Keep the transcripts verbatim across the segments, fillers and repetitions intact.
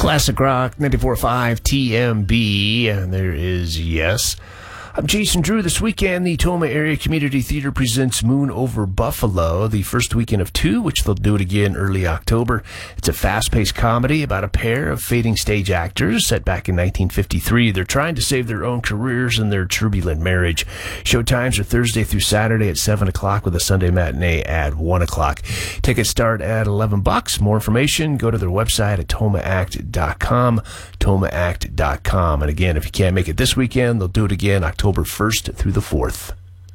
Classic Rock ninety-four point five T M B, and there is Yes. I'm Jason Drew. This weekend, the Toma Area Community Theater presents Moon Over Buffalo, the first weekend of two, which they'll do it again early October. It's a fast-paced comedy about a pair of fading stage actors set back in nineteen fifty-three. They're trying to save their own careers in their turbulent marriage. Showtimes are Thursday through Saturday at seven o'clock with a Sunday matinee at one o'clock. Tickets start at eleven bucks. More information, go to their website at toma act dot com, toma act dot com. And again, if you can't make it this weekend, they'll do it again October first through the fourth.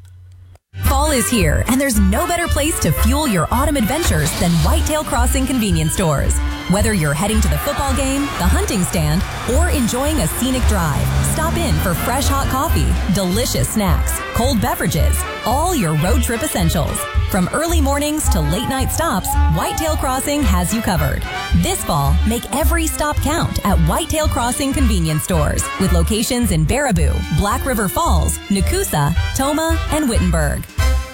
Fall is here, and there's no better place to fuel your autumn adventures than Whitetail Crossing convenience stores. Whether you're heading to the football game, the hunting stand, or enjoying a scenic drive, stop in for fresh hot coffee, delicious snacks, cold beverages, all your road trip essentials. From early mornings to late night stops, Whitetail Crossing has you covered. This fall, make every stop count at Whitetail Crossing convenience stores with locations in Baraboo, Black River Falls, Nakusa, Toma, and Wittenberg.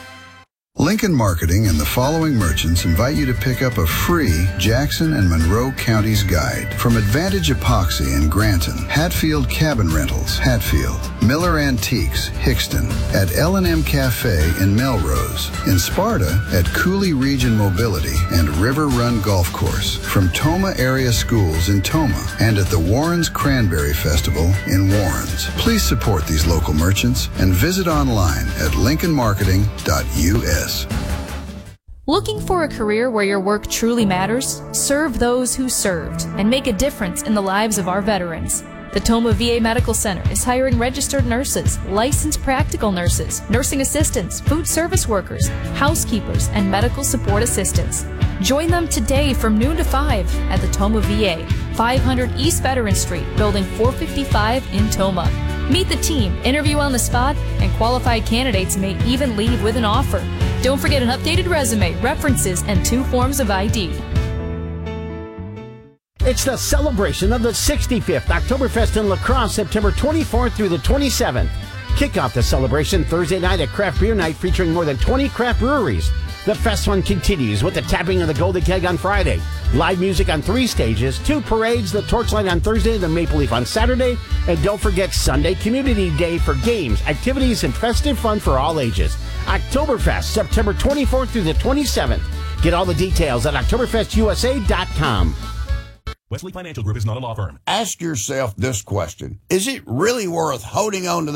Lincoln Marketing and the following merchants invite you to pick up a free Jackson and Monroe Counties guide from Advantage Epoxy in Granton, Hatfield Cabin Rentals, Hatfield, Miller Antiques, Hickston, at L and M Cafe in Melrose, in Sparta at Cooley Region Mobility and River Run Golf Course, from Toma Area Schools in Toma, and at the Warrens Cranberry Festival in Warrens. Please support these local merchants and visit online at lincoln marketing dot U S. Looking for a career where your work truly matters? Serve those who served and make a difference in the lives of our veterans. The Toma V A Medical Center is hiring registered nurses, licensed practical nurses, nursing assistants, food service workers, housekeepers, and medical support assistants. Join them today from noon to five at the Toma V A, five hundred East Veteran Street, Building four fifty-five in Toma. Meet the team, interview on the spot, and qualified candidates may even leave with an offer. Don't forget an updated resume, references, and two forms of I D. It's the celebration of the sixty-fifth Oktoberfest in La Crosse, September twenty-fourth through the twenty-seventh. Kick off the celebration Thursday night at Craft Beer Night featuring more than twenty craft breweries. The fest fun continues with the tapping of the Golden Keg on Friday, live music on three stages, two parades, the Torchlight on Thursday, the Maple Leaf on Saturday, and don't forget Sunday Community Day for games, activities, and festive fun for all ages. Oktoberfest, September twenty-fourth through the twenty-seventh. Get all the details at oktoberfest u s a dot com. Wesley Financial Group is not a law firm. Ask yourself this question. Is it really worth holding on to